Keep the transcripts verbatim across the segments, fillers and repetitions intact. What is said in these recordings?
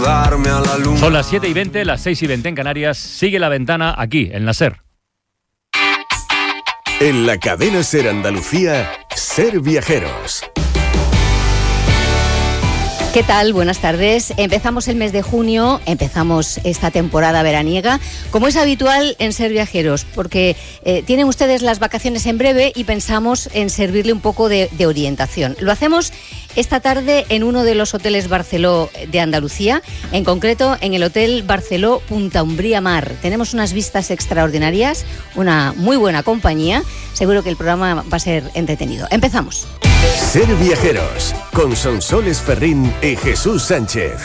mudarme a la luna. Son las siete y veinte, las seis y veinte en Canarias. Sigue La Ventana aquí, en la SER. En la cadena SER Andalucía, Ser Viajeros. ¿Qué tal? Buenas tardes. Empezamos el mes de junio, empezamos esta temporada veraniega, como es habitual en Ser Viajeros, porque eh, tienen ustedes las vacaciones en breve y pensamos en servirle un poco de, de orientación. Lo hacemos esta tarde en uno de los hoteles Barceló de Andalucía, en concreto en el Hotel Barceló Punta Umbría Mar. Tenemos unas vistas extraordinarias, una muy buena compañía. Seguro que el programa va a ser entretenido. Empezamos. Ser Viajeros, con Sonsoles Ferrín y Jesús Sánchez.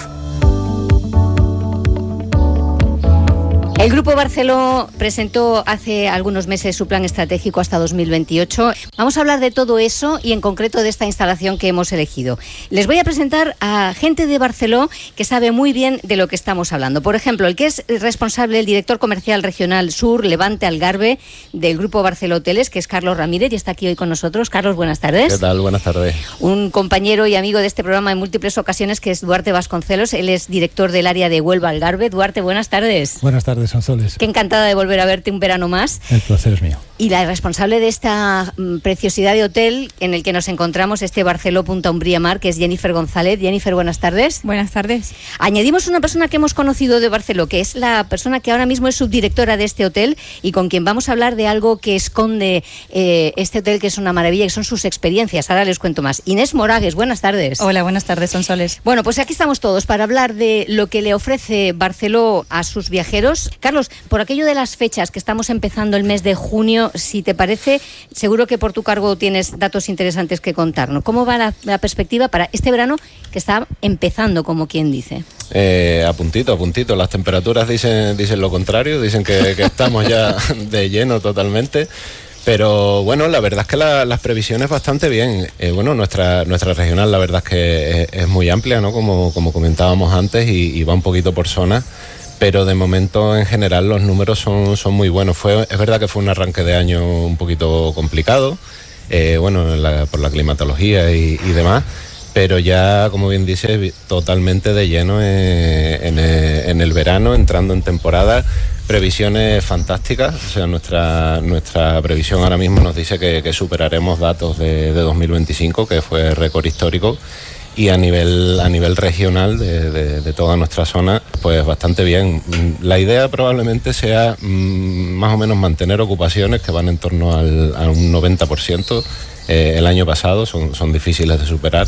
El Grupo Barceló presentó hace algunos meses su plan estratégico hasta dos mil veintiocho. Vamos a hablar de todo eso y en concreto de esta instalación que hemos elegido. Les voy a presentar a gente de Barceló que sabe muy bien de lo que estamos hablando. Por ejemplo, el que es responsable, el director comercial regional Sur, Levante, Algarve del Grupo Barceló Hoteles, que es Carlos Ramírez, y está aquí hoy con nosotros. Carlos, buenas tardes. ¿Qué tal? Buenas tardes. Un compañero y amigo de este programa en múltiples ocasiones, que es Duarte Vasconcelos. Él es director del área de Huelva Algarve. Duarte, buenas tardes. Buenas tardes, Sonsoles. Qué encantada de volver a verte un verano más. El placer es mío. Y la responsable de esta mm, preciosidad de hotel en el que nos encontramos, este Barceló Punta Umbría Mar, que es Jennifer González. Jennifer, buenas tardes. Buenas tardes. Añadimos una persona que hemos conocido de Barceló, que es la persona que ahora mismo es subdirectora de este hotel y con quien vamos a hablar de algo que esconde eh, este hotel, que es una maravilla, que son sus experiencias. Ahora les cuento más. Inés Moragues, buenas tardes. Hola, buenas tardes, Sonsoles. Bueno, pues aquí estamos todos para hablar de lo que le ofrece Barceló a sus viajeros. Carlos, por aquello de las fechas, que estamos empezando el mes de junio, si te parece, seguro que por tu cargo tienes datos interesantes que contarnos. ¿Cómo va la, la perspectiva para este verano que está empezando, como quien dice? Eh, a puntito, a puntito. Las temperaturas dicen, dicen lo contrario, dicen que, que estamos ya de lleno totalmente. Pero bueno, la verdad es que la, las previsiones bastante bien. Eh, bueno, nuestra nuestra regional la verdad es que es, es muy amplia, ¿no? Como, como comentábamos antes, y, y va un poquito por zonas. Pero de momento, en general, los números son, son muy buenos. Fue, es verdad que fue un arranque de año un poquito complicado, eh, bueno, la, por la climatología y, y demás, pero ya, como bien dice, totalmente de lleno en, en, en el verano, entrando en temporada. Previsiones fantásticas, o sea, nuestra nuestra previsión ahora mismo nos dice que, que superaremos datos de, de dos mil veinticinco, que fue récord histórico. Y a nivel a nivel regional de, de, de toda nuestra zona, pues bastante bien. La idea probablemente sea mmm, más o menos mantener ocupaciones que van en torno al, a un noventa por ciento eh, el año pasado, son, son difíciles de superar.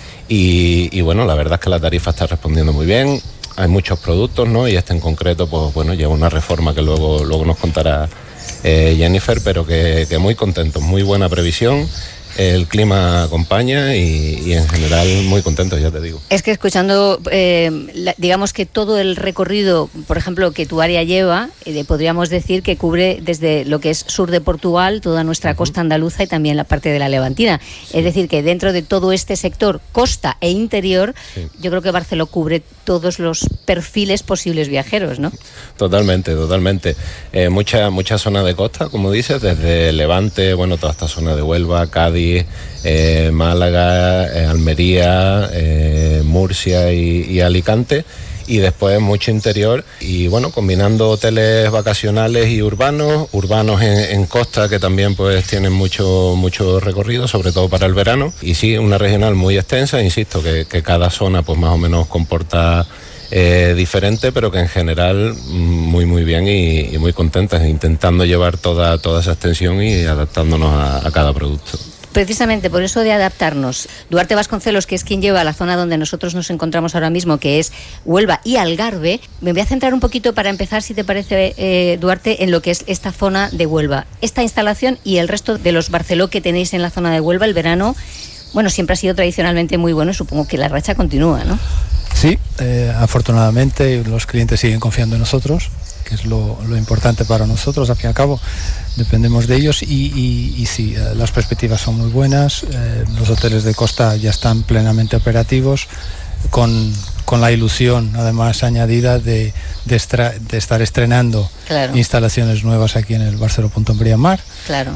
Y, y bueno, la verdad es que la tarifa está respondiendo muy bien. Hay muchos productos, ¿no? Y este en concreto, pues bueno, lleva una reforma que luego, luego nos contará eh, Jennifer, pero que, que muy contentos, muy buena previsión. El clima acompaña y, y en general muy contentos, ya te digo. Es que escuchando, eh, la, digamos que todo el recorrido, por ejemplo, que tu área lleva, eh, podríamos decir que cubre desde lo que es sur de Portugal, toda nuestra uh-huh. costa andaluza y también la parte de la Levantina. Sí. Es decir, que dentro de todo este sector, costa e interior, sí. yo creo que Barceló cubre todos los perfiles posibles viajeros, ¿no? Totalmente, totalmente. Eh, mucha, mucha zona de costa, como dices, desde Levante, bueno, toda esta zona de Huelva, Cádiz, Eh, Málaga, eh, Almería, eh, Murcia y, y Alicante, y después mucho interior, y bueno, combinando hoteles vacacionales y urbanos, urbanos en, en costa, que también pues tienen mucho, mucho recorrido, sobre todo para el verano, y sí, una regional muy extensa, insisto, que, que cada zona pues más o menos comporta Eh, diferente, pero que en general muy muy bien y, y muy contentas, intentando llevar toda, toda esa extensión y adaptándonos a, a cada producto. Precisamente por eso de adaptarnos, Duarte Vasconcelos, que es quien lleva la zona donde nosotros nos encontramos ahora mismo, que es Huelva y Algarve, me voy a centrar un poquito para empezar, si te parece, eh, Duarte, en lo que es esta zona de Huelva. Esta instalación y el resto de los Barceló que tenéis en la zona de Huelva, el verano, bueno, siempre ha sido tradicionalmente muy bueno, supongo que la racha continúa, ¿no? Sí, eh, afortunadamente los clientes siguen confiando en nosotros, que es lo, lo importante para nosotros, al fin y al cabo dependemos de ellos, y, y, y sí, eh, las perspectivas son muy buenas, eh, los hoteles de costa ya están plenamente operativos, con, con la ilusión además añadida de, de, estra, de estar estrenando claro. instalaciones nuevas aquí en el Barceló Punta Umbría Mar, claro.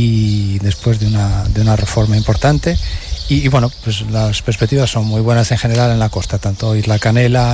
y después de una, de una reforma importante. Y, y bueno, pues las perspectivas son muy buenas en general en la costa, tanto Isla Canela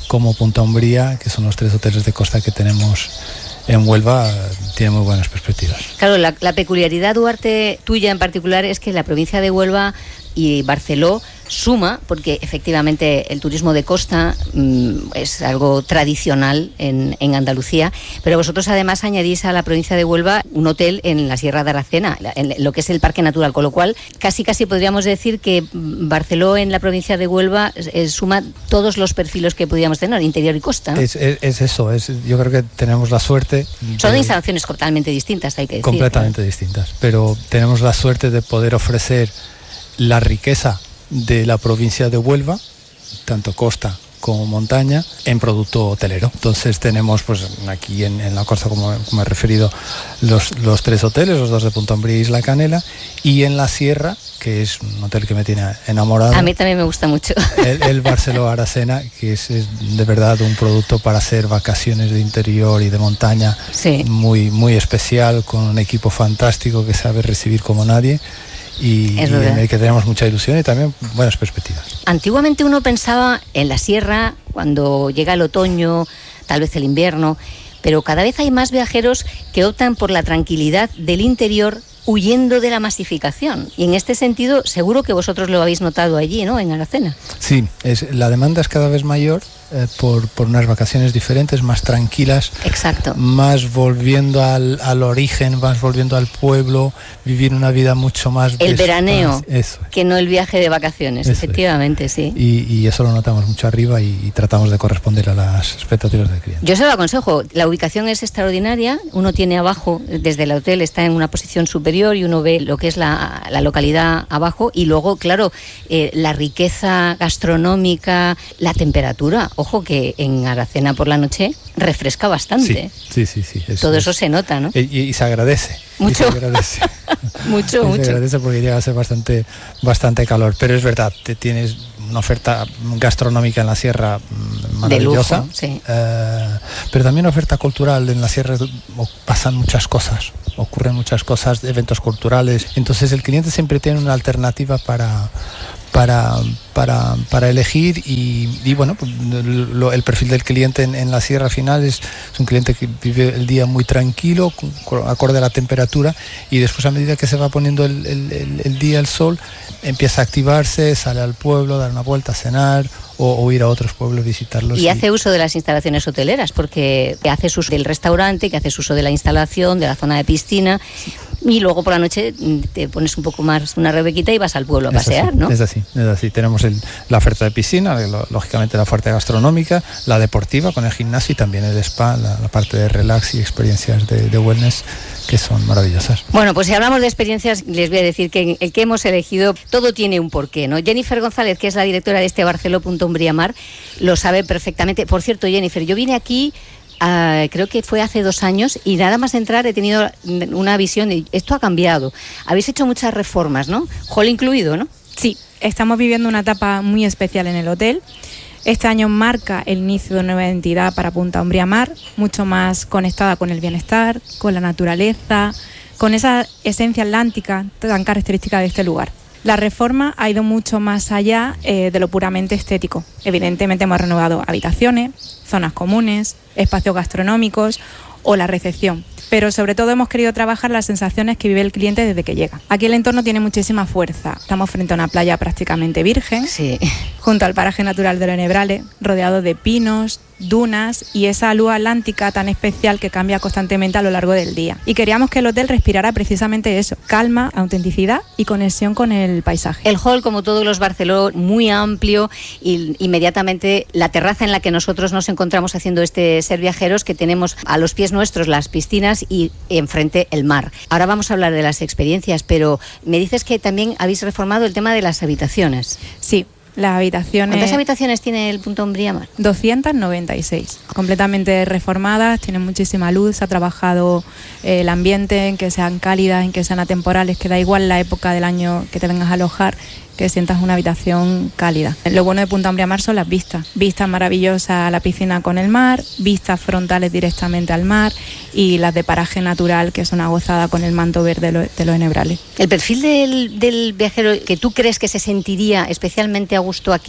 como Punta Umbría, que son los tres hoteles de costa que tenemos en Huelva, tiene muy buenas perspectivas. Claro, la, la peculiaridad, Duarte, tuya en particular, es que la provincia de Huelva y Barceló suma, porque efectivamente el turismo de costa mmm, es algo tradicional en, en Andalucía, pero vosotros además añadís a la provincia de Huelva un hotel en la Sierra de Aracena, en lo que es el Parque Natural, con lo cual casi casi podríamos decir que Barceló en la provincia de Huelva eh, suma todos los perfiles que podríamos tener, interior y costa, ¿no? Es, es, es eso, es, yo creo que tenemos la suerte... Son de instalaciones totalmente distintas, hay que decir. Completamente, ¿no?, distintas, pero tenemos la suerte de poder ofrecer la riqueza de la provincia de Huelva, tanto costa como montaña, en producto hotelero. Entonces tenemos pues aquí en, en la costa, como, como he referido, los, los tres hoteles, los dos de Punta Umbría y Isla Canela, y en la sierra, que es un hotel que me tiene enamorado. A mí también me gusta mucho. El, el Barceló Aracena, que es, es de verdad un producto para hacer vacaciones de interior y de montaña, sí, muy, muy especial, con un equipo fantástico que sabe recibir como nadie. Y, y en el que tenemos mucha ilusión y también buenas perspectivas. Antiguamente uno pensaba en la sierra cuando llega el otoño, tal vez el invierno, pero cada vez hay más viajeros que optan por la tranquilidad del interior, huyendo de la masificación. Y en este sentido, seguro que vosotros lo habéis notado allí, ¿no?, en Aracena. Sí, es, la demanda es cada vez mayor eh, por, por unas vacaciones diferentes, más tranquilas. Exacto. Más volviendo al, al origen, más volviendo al pueblo, vivir una vida mucho más... El veraneo, eso es, que no el viaje de vacaciones, eso efectivamente, es. Sí. Y, y eso lo notamos mucho arriba y, y tratamos de corresponder a las expectativas del cliente. Yo se lo aconsejo, la ubicación es extraordinaria, uno tiene abajo, desde el hotel está en una posición superior, y uno ve lo que es la, la localidad abajo, y luego, claro, eh, la riqueza gastronómica, la temperatura. Ojo que en Aracena por la noche refresca bastante. Sí, sí, sí. sí eso Todo es. eso se nota, ¿no? Y, y se agradece. Mucho. Y se agradece. mucho, y mucho. Se agradece porque llega a ser bastante, bastante calor. Pero es verdad, te tienes una oferta gastronómica en la sierra maravillosa. De lujo, sí. Eh, pero también oferta cultural. En la sierra pasan muchas cosas. Ocurren muchas cosas, eventos culturales. Entonces el cliente siempre tiene una alternativa para... Para, para, para elegir y, y bueno, pues, lo, el perfil del cliente en, en la sierra final es, es un cliente que vive el día muy tranquilo, con, acorde a la temperatura, y después, a medida que se va poniendo el, el, el, el día, el sol, empieza a activarse, sale al pueblo, dar una vuelta, a cenar o, o ir a otros pueblos, visitarlos. Y, y hace uso de las instalaciones hoteleras, porque haces uso del restaurante, que haces uso de la instalación, de la zona de piscina. Y luego por la noche te pones un poco más una rebequita y vas al pueblo a es pasear, así, ¿no? Es así, es así. Tenemos el, la oferta de piscina, lo, lógicamente la oferta gastronómica, la deportiva con el gimnasio y también el spa, la, la parte de relax y experiencias de, de wellness, que son maravillosas. Bueno, pues si hablamos de experiencias, les voy a decir que el que hemos elegido, todo tiene un porqué, ¿no? Jennifer González, que es la directora de este Barceló Punta Umbría Mar, lo sabe perfectamente. Por cierto, Jennifer, yo vine aquí... Uh, creo que fue hace dos años y nada más entrar he tenido una visión de esto ha cambiado. Habéis hecho muchas reformas, ¿no? Hall incluido, ¿no? Sí, estamos viviendo una etapa muy especial en el hotel. Este año marca el inicio de una nueva identidad para Punta Umbría Mar, mucho más conectada con el bienestar, con la naturaleza, con esa esencia atlántica tan característica de este lugar. La reforma ha ido mucho más allá eh, de lo puramente estético. Evidentemente hemos renovado habitaciones, zonas comunes, espacios gastronómicos o la recepción. Pero sobre todo hemos querido trabajar las sensaciones que vive el cliente desde que llega. Aquí el entorno tiene muchísima fuerza. Estamos frente a una playa prácticamente virgen, sí, junto al paraje natural de los Enebrales, rodeado de pinos, dunas y esa luz atlántica tan especial que cambia constantemente a lo largo del día. Y queríamos que el hotel respirara precisamente eso, calma, autenticidad y conexión con el paisaje. El hall, como todos los Barceló, muy amplio, y inmediatamente la terraza en la que nosotros nos encontramos haciendo este Ser Viajeros, que tenemos a los pies nuestros las piscinas y enfrente el mar. Ahora vamos a hablar de las experiencias, pero me dices que también habéis reformado el tema de las habitaciones. Sí. Las habitaciones... ¿Cuántas habitaciones tiene el Punta Umbría Mar? doscientas noventa y seis, completamente reformadas, tienen muchísima luz, se ha trabajado eh, el ambiente, en que sean cálidas, en que sean atemporales, que da igual la época del año que te vengas a alojar, que sientas una habitación cálida. Lo bueno de Punta Umbría Mar son las vistas, vistas maravillosas a la piscina con el mar, vistas frontales directamente al mar y las de paraje natural, que es una gozada con el manto verde de los Enebrales. ¿El perfil del, del viajero que tú crees que se sentiría especialmente a gusto aquí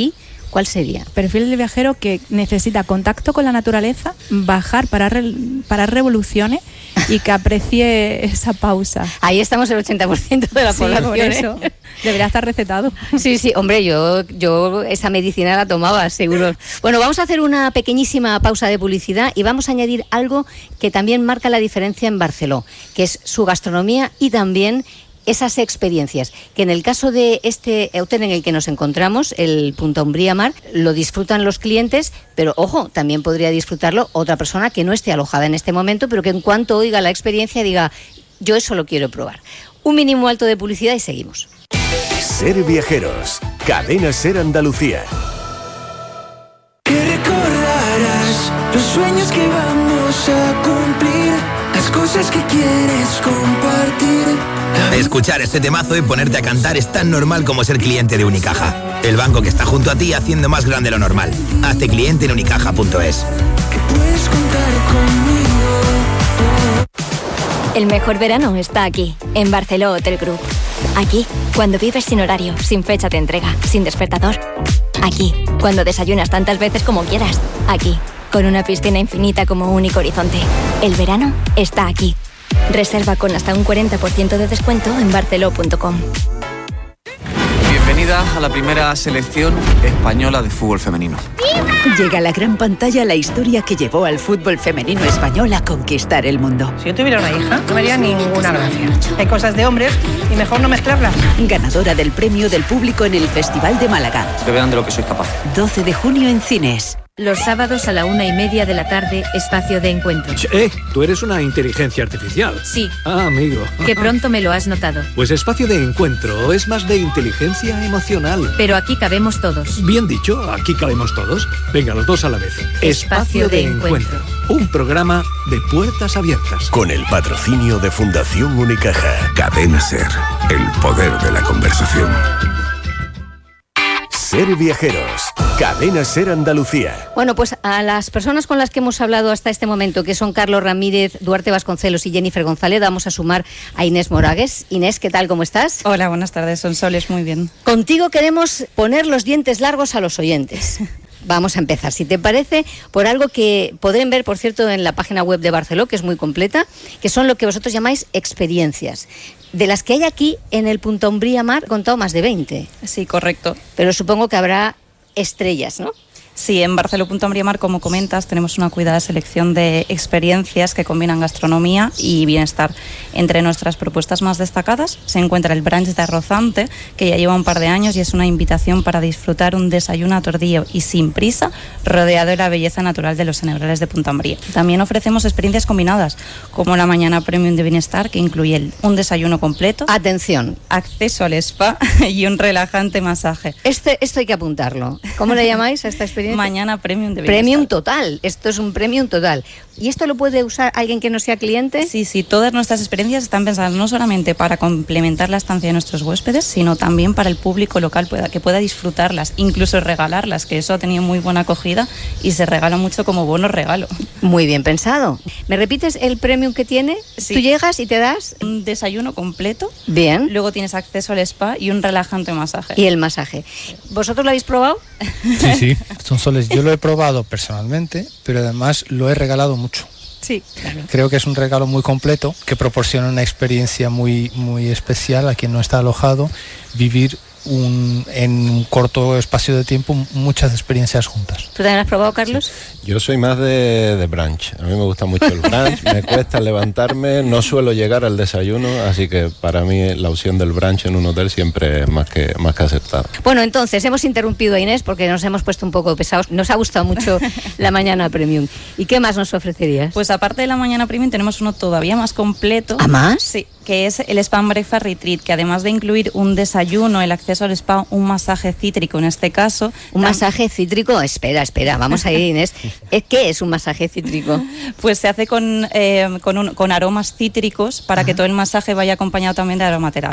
¿Cuál sería? Perfil del viajero que necesita contacto con la naturaleza, bajar para re, para revoluciones y que aprecie esa pausa. Ahí estamos el ochenta por ciento de la Sí, población. por eso. ¿eh? Debería estar recetado. Sí, sí, hombre, yo, yo esa medicina la tomaba, seguro. Bueno, vamos a hacer una pequeñísima pausa de publicidad y vamos a añadir algo que también marca la diferencia en Barceló, que es su gastronomía y también esas experiencias, que en el caso de este hotel en el que nos encontramos, el Punta Umbría Mar, lo disfrutan los clientes, pero ojo, también podría disfrutarlo otra persona que no esté alojada en este momento, pero que en cuanto oiga la experiencia diga, yo eso lo quiero probar. Un mínimo alto de publicidad y seguimos. Ser Viajeros, Cadena Ser Andalucía. Que recordarás los sueños que vamos a cumplir, las cosas que quieres compartir. Escuchar este temazo y ponerte a cantar es tan normal como ser cliente de Unicaja. El banco que está junto a ti haciendo más grande lo normal. Hazte cliente en unicaja punto es. Que puedes contar conmigo. El mejor verano está aquí, en Barceló Hotel Group. Aquí, cuando vives sin horario, sin fecha de entrega, sin despertador. Aquí, cuando desayunas tantas veces como quieras. Aquí, con una piscina infinita como único horizonte. El verano está aquí. Reserva con hasta un cuarenta por ciento de descuento en barceló punto com. Bienvenida a la primera selección española de fútbol femenino. Llega a la gran pantalla la historia que llevó al fútbol femenino español a conquistar el mundo. Si yo tuviera una hija, no me haría ninguna gracia. Hay cosas de hombres y mejor no mezclarlas. Ganadora del premio del público en el Festival de Málaga. Que vean de lo que soy capaz. doce de junio en cines. Los sábados a la una y media de la tarde, espacio de encuentro. Eh, tú eres una inteligencia artificial. Sí. Ah, amigo. Que pronto me lo has notado. Pues espacio de encuentro es más de inteligencia emocional. Pero aquí cabemos todos. Bien dicho, aquí cabemos todos. Venga, los dos a la vez. Espacio, espacio de, de encuentro. encuentro. Un programa de puertas abiertas. Con el patrocinio de Fundación Unicaja. Cadena Ser, el poder de la conversación. Ser Viajeros, Cadena Ser Andalucía. Bueno, pues a las personas con las que hemos hablado hasta este momento, que son Carlos Ramírez, Duarte Vasconcelos y Jennifer González, vamos a sumar a Inés Moragues. Inés, ¿qué tal? ¿Cómo estás? Hola, buenas tardes, Sonsoles, muy bien. Contigo queremos poner los dientes largos a los oyentes. Vamos a empezar, si te parece, por algo que podrán ver, por cierto, en la página web de Barceló, que es muy completa, que son lo que vosotros llamáis experiencias. De las que hay aquí en el Punta Umbría Mar, he contado más de veinte. Sí, correcto. Pero supongo que habrá estrellas, ¿no? Sí, en Barceló Punta Umbría Mar, como comentas, tenemos una cuidada selección de experiencias que combinan gastronomía y bienestar. Entre nuestras propuestas más destacadas se encuentra el brunch de Arrozante, que ya lleva un par de años y es una invitación para disfrutar un desayuno a tordillo y sin prisa, rodeado de la belleza natural de los senebrales de Punta Umbría. También ofrecemos experiencias combinadas, como la mañana premium de bienestar, que incluye el, un desayuno completo, atención, acceso al spa y un relajante masaje. Este, esto hay que apuntarlo. ¿Cómo le llamáis a esta experiencia? Mañana premium de bienestar. Premium total, esto es un premium total. ¿Y esto lo puede usar alguien que no sea cliente? Sí, sí, todas nuestras experiencias están pensadas no solamente para complementar la estancia de nuestros huéspedes, sino también para el público local pueda, que pueda disfrutarlas, incluso regalarlas, que eso ha tenido muy buena acogida y se regala mucho como bono regalo. Muy bien pensado. ¿Me repites el premium que tiene? Sí. Tú llegas y te das un desayuno completo. Bien. Luego tienes acceso al spa y un relajante masaje. Y el masaje. ¿Vosotros lo habéis probado? Sí, sí. Sonsoles, yo lo he probado personalmente, pero además lo he regalado mucho. Sí. Creo que es un regalo muy completo que proporciona una experiencia muy, muy especial a quien no está alojado, vivir un, en un corto espacio de tiempo muchas experiencias juntas. ¿Tú también has probado, Carlos? Sí. Yo soy más de, de brunch. A mí me gusta mucho el brunch, me cuesta levantarme, no suelo llegar al desayuno, así que para mí la opción del brunch en un hotel siempre es más que, más que aceptada. Bueno, entonces hemos interrumpido a Inés porque nos hemos puesto un poco pesados. Nos ha gustado mucho la mañana premium. ¿Y qué más nos ofrecerías? Pues aparte de la mañana premium tenemos uno todavía más completo. ¿A más? Sí, que es el Spa and Breakfast Retreat, que además de incluir un desayuno, el acceso al spa, un masaje cítrico en este caso. ¿Un masaje cítrico? Espera, espera, vamos a ir, Inés. ¿Qué es un masaje cítrico? Pues se hace con, eh, con, un, con aromas cítricos para Ajá. que todo el masaje vaya acompañado también de aromaterapia.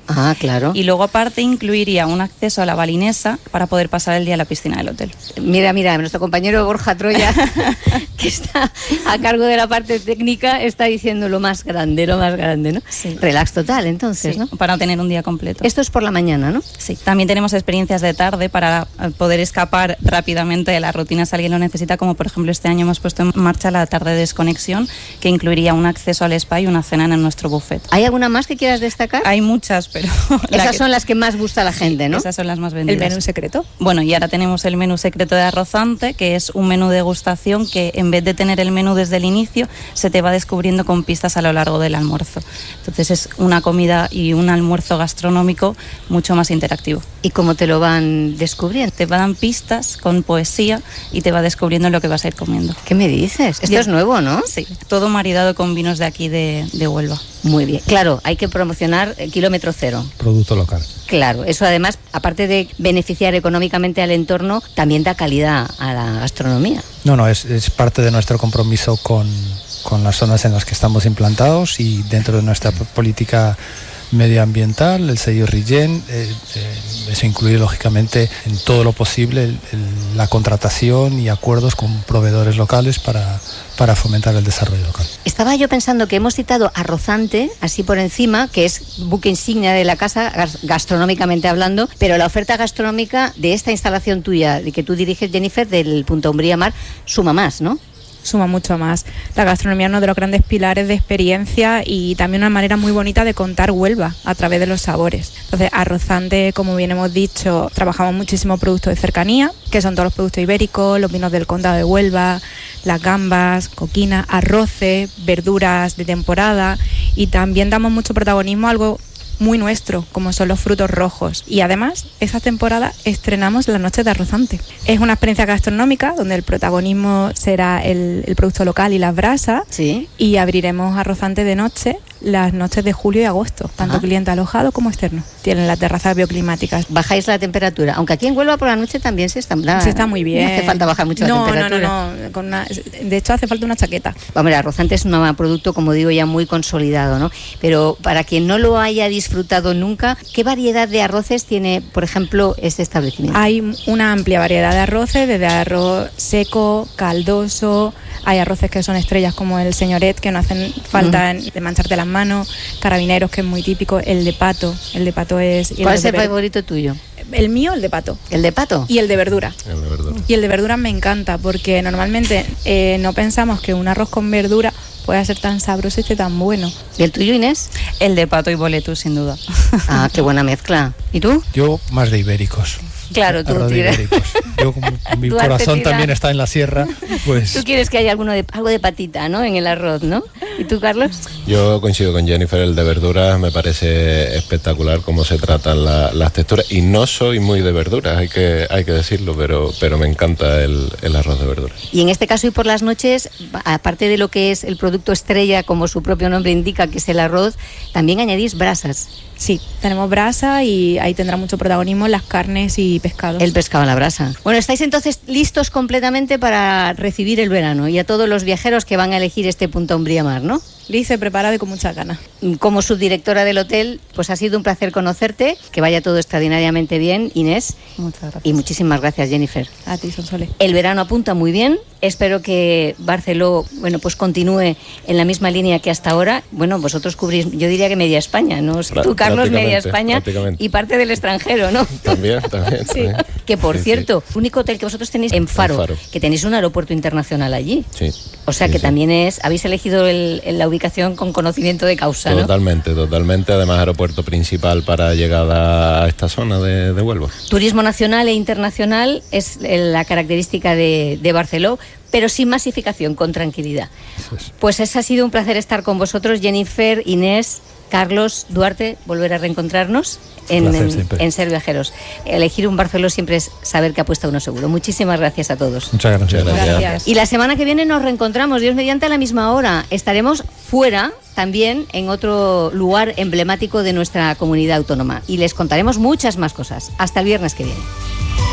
Ah, claro. Y luego aparte incluiría un acceso a la balinesa para poder pasar el día en la piscina del hotel. Mira, mira, nuestro compañero Borja Troya, que está a cargo de la parte técnica, está diciendo lo más grande, lo más grande, ¿no? Sí. Relax total, entonces, Sí, ¿no? para tener un día completo. Esto es por la mañana, ¿no? Sí, también tenemos experiencias de tarde para poder escapar rápidamente de la rutina si alguien lo necesita, como por ejemplo este año hemos puesto en marcha la tarde de desconexión, que incluiría un acceso al spa y una cena en nuestro buffet. ¿Hay alguna más que quieras destacar? Hay muchas, pero... Esas que... son las que más gusta a la gente, ¿no? Esas son las más vendidas. ¿El menú secreto? Bueno, y ahora tenemos el menú secreto de Arrozante, que es un menú degustación que en vez de tener el menú desde el inicio, se te va descubriendo con pistas a lo largo del almuerzo. Entonces es una comida y un almuerzo gastronómico mucho más interactivo. ¿Y cómo te lo van descubriendo? Te van pistas con poesía y te va descubriendo lo que vas a ir comiendo. ¿Qué me dices? Esto Y es nuevo, ¿no? Sí, todo maridado con vinos de aquí de, de Huelva. Muy bien. Claro, hay que promocionar el kilómetro cero. Producto local. Claro, eso además, aparte de beneficiar económicamente al entorno, también da calidad a la gastronomía. No, no, es, es parte de nuestro compromiso con, con las zonas en las que estamos implantados y dentro de nuestra p- política medioambiental, el sello RIGEN, eh, eh, eso incluye lógicamente en todo lo posible el, el, la contratación y acuerdos con proveedores locales para, para fomentar el desarrollo local. Estaba yo pensando que hemos citado Arrozante, así por encima, que es buque insignia de la casa, gas- gastronómicamente hablando, pero la oferta gastronómica de esta instalación tuya, de que tú diriges, Jennifer, del Punta Umbría Mar, suma más, ¿no? Suma mucho más. La gastronomía es uno de los grandes pilares de experiencia y también una manera muy bonita de contar Huelva a través de los sabores. Entonces, Arrozante, como bien hemos dicho, trabajamos muchísimo productos de cercanía, que son todos los productos ibéricos, los vinos del condado de Huelva, las gambas, coquina, arroces, verduras de temporada, y también damos mucho protagonismo a algo muy nuestro, como son los frutos rojos. Y además, esta temporada estrenamos las noches de Arrozante. Es una experiencia gastronómica donde el protagonismo será el, el producto local y las brasas. Sí. Y abriremos Arrozante de noche las noches de julio y agosto, tanto Ajá. cliente alojado como externo. Tienen las terrazas bioclimáticas. Bajáis la temperatura, aunque aquí en Huelva por la noche también se está, Se está muy bien. No hace falta bajar mucho no, la temperatura. No, no, no. Con una, de hecho, hace falta una chaqueta. Hombre, Arrozante es un producto, como digo, ya muy consolidado, ¿no? Pero para quien no lo haya disfrutado nunca, ¿qué variedad de arroces tiene, por ejemplo, este establecimiento? Hay una amplia variedad de arroces, desde arroz seco, caldoso, hay arroces que son estrellas como el señoret, que no hacen falta mm. de mancharte las manos, carabineros, que es muy típico, el de pato, el de pato es... ¿Cuál el es el ver... favorito tuyo? El mío, el de pato. ¿El de pato? Y el de verdura. El de verdura. Y el de verdura me encanta, porque normalmente eh, no pensamos que un arroz con verdura pueda ser tan sabroso y esté tan bueno. ¿Y el tuyo, Inés? El de pato y boletus, sin duda. Ah, qué buena mezcla. ¿Y tú? Yo más de ibéricos. Claro, tú Arroz de tiras. ibéricos. Yo, como mi Duarte corazón tira. también está en la sierra, pues... Tú quieres que haya alguno de, algo de patita, ¿no? En el arroz, ¿no? ¿Y tú, Carlos? Yo coincido con Jennifer, el de verduras me parece espectacular cómo se tratan la, las texturas, y no soy muy de verduras, hay que, hay que decirlo, pero, pero me encanta el, el arroz de verduras. Y en este caso y por las noches, aparte de lo que es el producto estrella, como su propio nombre indica, que es el arroz, también añadís brasas. Sí, tenemos brasa y ahí tendrá mucho protagonismo las carnes y pescados. El pescado a la brasa. Bueno, estáis entonces listos completamente para recibir el verano y a todos los viajeros que van a elegir este Punta Umbría Mar, ¿no? Lice, preparado y con muchas ganas. Como subdirectora del hotel, pues ha sido un placer conocerte, que vaya todo extraordinariamente bien, Inés. Muchas gracias. Y muchísimas gracias, Jennifer. A ti, Sonsoles. El verano apunta muy bien. Espero que Barceló, bueno, pues continúe en la misma línea que hasta ahora. Bueno, vosotros cubrís, yo diría que media España, ¿no? Tú, Carlos, media España y parte del extranjero, ¿no? También, también. Sí. también. Que por Sí, cierto, el único hotel que vosotros tenéis en Faro, En Faro. que tenéis un aeropuerto internacional allí. Sí. O sea sí, que sí. también es, habéis elegido el, la ubicación con conocimiento de causa, ¿no? Totalmente, totalmente. Además, aeropuerto principal para llegada a esta zona de, de Huelva. Turismo nacional e internacional es la característica de, de Barceló, pero sin masificación, con tranquilidad. Es. Pues es, ha sido un placer estar con vosotros, Jennifer, Inés, Carlos, Duarte, volver a reencontrarnos en, Placer, en, siempre. en Ser Viajeros. Elegir un Barceló siempre es saber que apuesta uno seguro. Muchísimas gracias a todos. Muchas gracias. Muchas gracias. Gracias. Y la semana que viene nos reencontramos, Dios mediante, a la misma hora. Estaremos fuera también en otro lugar emblemático de nuestra comunidad autónoma y les contaremos muchas más cosas. Hasta el viernes que viene.